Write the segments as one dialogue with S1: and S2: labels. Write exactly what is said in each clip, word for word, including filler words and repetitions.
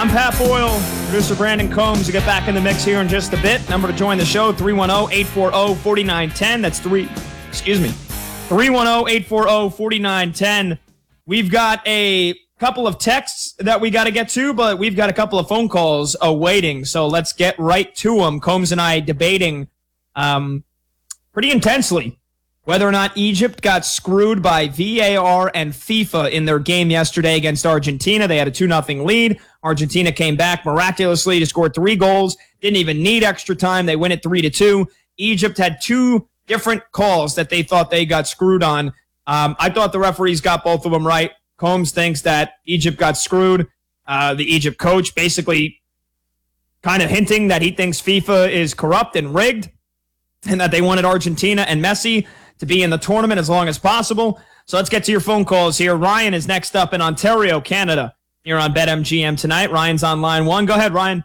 S1: I'm Pat Boyle, producer Brandon Combs. To get back in the mix here in just a bit. Number to join the show, three one zero, eight four zero, four nine one zero. That's three, excuse me, three one zero, eight four zero, four nine one zero. We've got a couple of texts that we got to get to, but we've got a couple of phone calls awaiting. So let's get right to them. Combs and I debating um, pretty intensely whether or not Egypt got screwed by V A R and FIFA in their game yesterday against Argentina. They had a two nothing lead. Argentina came back miraculously to score three goals. Didn't even need extra time. They win it three to two. Egypt had two different calls that they thought they got screwed on. Um, I thought the referees got both of them right. Combs thinks that Egypt got screwed. Uh, the Egypt coach basically kind of hinting that he thinks FIFA is corrupt and rigged and that they wanted Argentina and Messi to be in the tournament as long as possible. So let's get to your phone calls here. Ryan is next up in Ontario, Canada. You're on BetMGM tonight. Ryan's on line one. Go ahead, Ryan.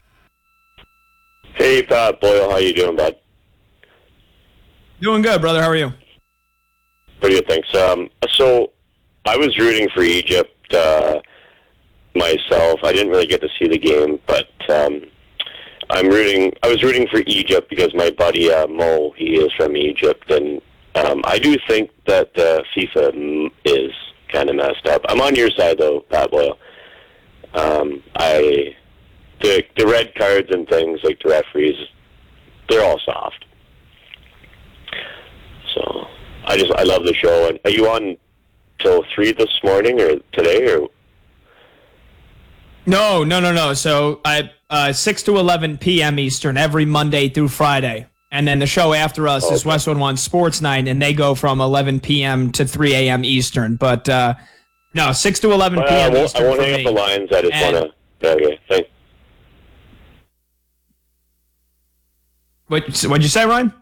S2: Hey, Pat Boyle. How you doing, bud?
S1: Doing good, brother. How are you?
S2: Pretty good, thanks. Um, so I was rooting for Egypt uh, myself. I didn't really get to see the game, but um, I'm rooting. I was rooting for Egypt because my buddy uh, Mo, he is from Egypt, and um, I do think that uh, FIFA is kind of messed up. I'm on your side, though, Pat Boyle. Um, I the the red cards and things like the referees, they're all soft. So I just I love the show. And are you on till three this morning or today or?
S1: No, no, no, no. So I uh, six to eleven p.m. Eastern every Monday through Friday, and then the show after us
S2: okay.
S1: is West One One Sports Night, and they go from eleven p.m. to three a.m. Eastern. But uh, no, six to eleven
S2: well,
S1: p.m.
S2: I won't,
S1: Eastern.
S2: I won't hang up the lines. I just want to. Okay, thanks.
S1: What what'd you say, Ryan?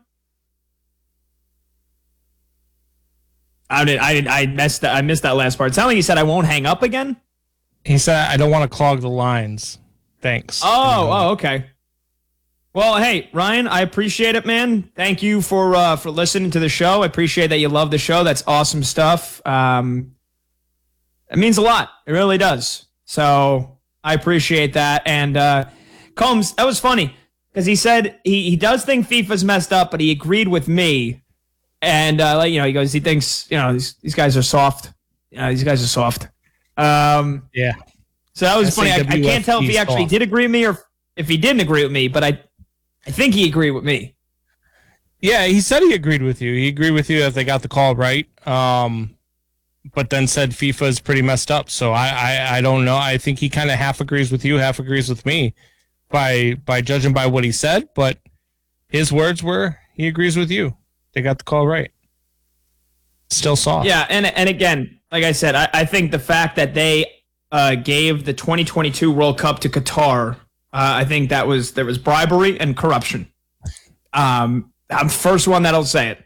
S1: I did. I did. I missed that. I missed that last part. It sounded like he said, "I won't hang up again."
S3: He said, "I don't want to clog the lines. Thanks."
S1: Oh, oh, okay. Well, hey, Ryan, I appreciate it, man. Thank you for uh, for listening to the show. I appreciate that you love the show. That's awesome stuff. Um, it means a lot. It really does. So I appreciate that. And uh, Combs, that was funny because he said he, he does think FIFA's messed up, but he agreed with me. And uh, like you know, he goes, he thinks you know these these guys are soft. You know, these guys are soft. Um,
S3: yeah.
S1: So that was funny. I, I can't tell if he actually did agree with me or if he didn't agree with me, but I, I think he agreed with me.
S3: Yeah, he said he agreed with you. He agreed with you that they got the call right. Um, but then said FIFA is pretty messed up. So I, I, I don't know. I think he kind of half agrees with you, half agrees with me, by by judging by what he said. But his words were he agrees with you. They got the call right. Still soft.
S1: Yeah, and and again, like I said, I, I think the fact that they uh, gave the twenty twenty-two World Cup to Qatar, uh, I think that was there was bribery and corruption. Um, I'm the first one that'll say it.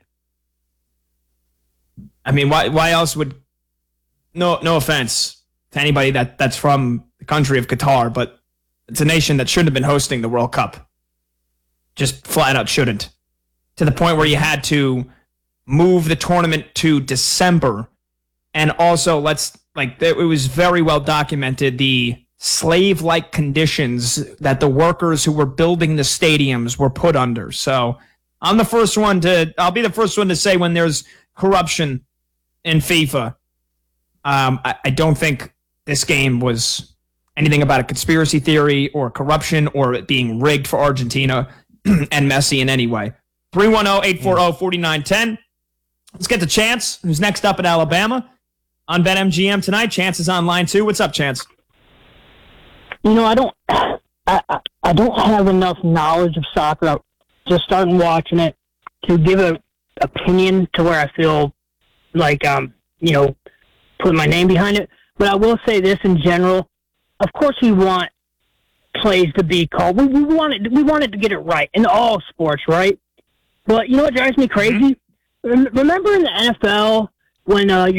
S1: I mean, why why else would? No no offense to anybody that, that's from the country of Qatar, but it's a nation that shouldn't have been hosting the World Cup. Just flat out shouldn't. To the point where you had to move the tournament to December. And also, let's like it was very well documented the slave-like conditions that the workers who were building the stadiums were put under. So I'm the first one to I'll be the first one to say when there's corruption in FIFA. Um, I, I don't think this game was anything about a conspiracy theory or corruption or it being rigged for Argentina and Messi in any way. three one zero, eight four zero, four nine one zero. Let's get to Chance, who's next up in Alabama on BetMGM tonight. Chance is on line two. What's up, Chance?
S4: You know, I don't, I, I, I don't have enough knowledge of soccer. I'm just starting watching it to give an opinion to where I feel like, um, you know, putting my name behind it. But I will say this in general. Of course, we want plays to be called. We, we want it. We want it to get it right in all sports, right? But you know what drives me crazy? Mm-hmm. Remember in the N F L when uh,